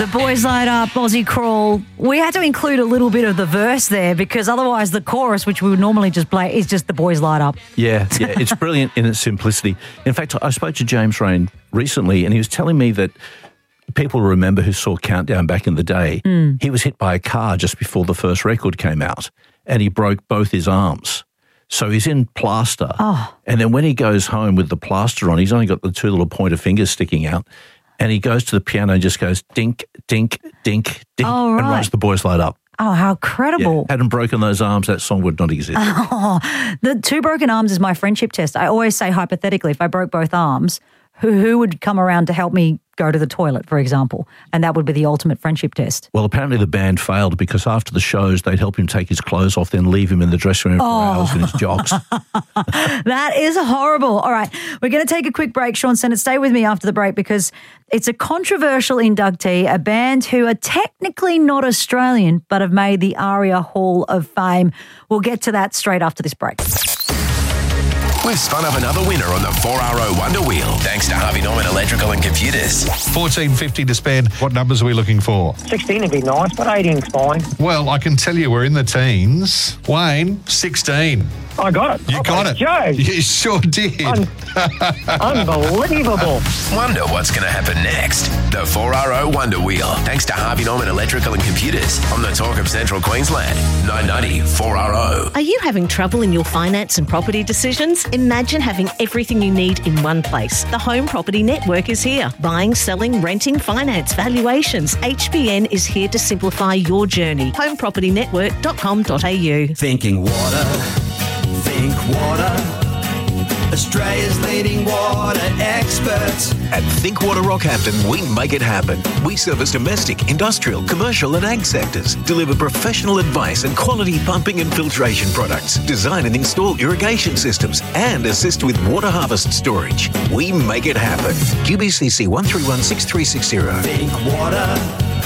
Boys Light Up, Aussie Crawl. We had to include a little bit of the verse there because otherwise the chorus, which we would normally just play, is just the Boys Light Up. Yeah, it's brilliant in its simplicity. In fact, I spoke to James Rain recently and he was telling me that people remember who saw Countdown back in the day. He was hit by a car just before the first record came out and he broke both his arms. So he's in plaster. And then when he goes home with the plaster on, he's only got the two little pointer fingers sticking out. And he goes to the piano and just goes dink, dink, dink, dink, and writes The Boys Light Up. Oh, how incredible. Yeah, hadn't broken those arms, that song would not exist. The two broken arms is my friendship test. I always say hypothetically, if I broke both arms, who would come around to help me go to the toilet, for example? And that would be the ultimate friendship test. Well, apparently the band failed because after the shows, they'd help him take his clothes off, then leave him in the dressing room for hours in his jocks. That is horrible. All right, we're going to take a quick break. Sean Sennett, stay with me after the break because it's a controversial inductee, a band who are technically not Australian but have made the ARIA Hall of Fame. We'll get to that straight after this break. We've spun up another winner on the 4RO Wonder Wheel, thanks to Harvey Norman Electrical and Computers. $14.50 to spend. What numbers are we looking for? 16 would be nice, but 18's fine. Well, I can tell you we're in the teens. Wayne, 16. I got it. You got it. Joe. You sure did. Unbelievable. Wonder what's going to happen next. The 4RO Wonder Wheel, thanks to Harvey Norman Electrical and Computers on the Talk of Central Queensland. 990 4RO. Are you having trouble in your finance and property decisions? Imagine having everything you need in one place. The Home Property Network is here. Buying, selling, renting, finance, valuations. HBN is here to simplify your journey. homepropertynetwork.com.au. Thinking water, think water. Australia's leading water experts. At Think Water Rockhampton, we make it happen. We service domestic, industrial, commercial and ag sectors, deliver professional advice and quality pumping and filtration products, design and install irrigation systems, and assist with water harvest storage. We make it happen. QBCC 1316360. Think water.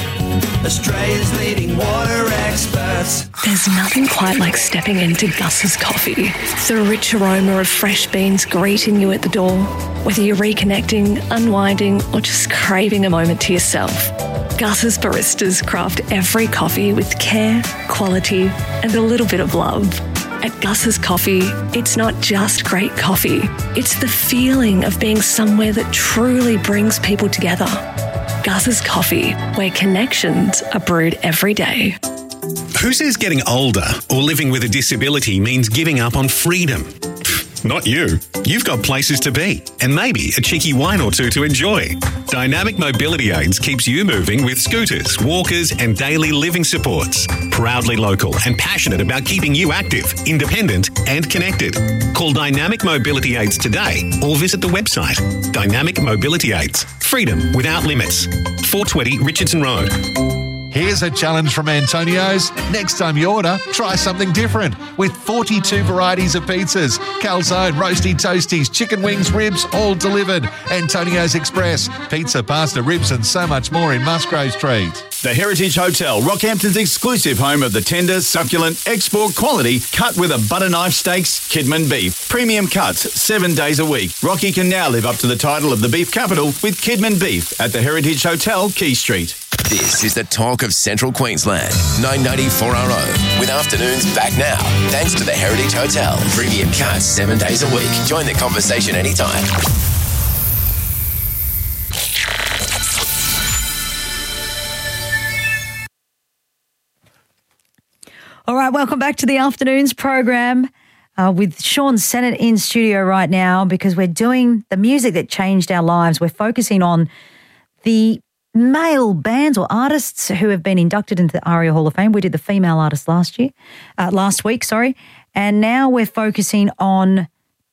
Australia's leading water experts. There's nothing quite like stepping into Gus's Coffee. The rich aroma of fresh beans greeting you at the door. Whether you're reconnecting, unwinding, or just craving a moment to yourself, Gus's baristas craft every coffee with care, quality, and a little bit of love. At Gus's Coffee, it's not just great coffee. It's the feeling of being somewhere that truly brings people together. Gus's Coffee, where connections are brewed every day. Who says getting older or living with a disability means giving up on freedom? Not you. You've got places to be and maybe a cheeky wine or two to enjoy. Dynamic Mobility Aids keeps you moving with scooters, walkers and daily living supports. Proudly local and passionate about keeping you active, independent and connected. Call Dynamic Mobility Aids today or visit the website. Dynamic Mobility Aids. Freedom without limits. 420 Richardson Road. Here's a challenge from Antonio's. Next time you order, try something different. With 42 varieties of pizzas, calzone, roasty toasties, chicken wings, ribs, all delivered. Antonio's Express. Pizza, pasta, ribs and so much more in Musgrave Street. The Heritage Hotel, Rockhampton's exclusive home of the tender, succulent, export quality, cut with a butter knife steaks, Kidman beef. Premium cuts, 7 days a week. Rocky can now live up to the title of the beef capital with Kidman beef at the Heritage Hotel, Key Street. This is the Talk of Central Queensland. 990 4RO. With afternoons back now. Thanks to the Heritage Hotel. Premium cuts 7 days a week. Join the conversation anytime. All right, welcome back to the afternoons program with Sean Sennett in studio right now because we're doing the music that changed our lives. We're focusing on the male bands or artists who have been inducted into the ARIA Hall of Fame. We did the female artists last week, and now we're focusing on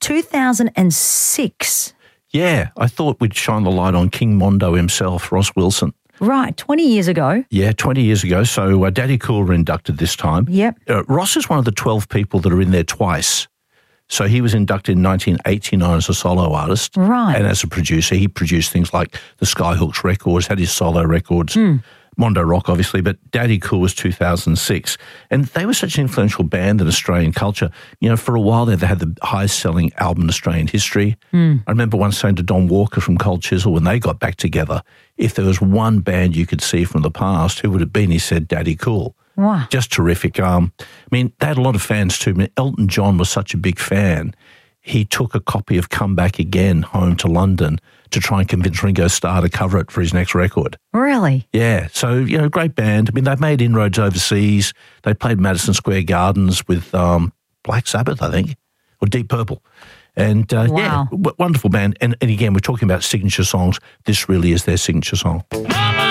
2006. Yeah, I thought we'd shine the light on King Mondo himself, Ross Wilson. Right, 20 years ago. Yeah, 20 years ago. So Daddy Cool were inducted this time. Yep. Ross is one of the 12 people that are in there twice. So he was inducted in 1989 as a solo artist. Right. And as a producer, he produced things like the Skyhooks records, had his solo records. Mondo Rock, obviously, but Daddy Cool was 2006. And they were such an influential band in Australian culture. You know, for a while there, they had the highest-selling album in Australian history. I remember once saying to Don Walker from Cold Chisel when they got back together, if there was one band you could see from the past, who would it been? He said Daddy Cool. Wow. Just terrific. I mean, they had a lot of fans too. I mean, Elton John was such a big fan. He took a copy of Come Back Again home to London to try and convince Ringo Starr to cover it for his next record. Really? Yeah. So, you know, great band. I mean, they've made inroads overseas. They played Madison Square Gardens with Black Sabbath, I think, or Deep Purple. And, wonderful band. And again, we're talking about signature songs. This really is their signature song. Mama!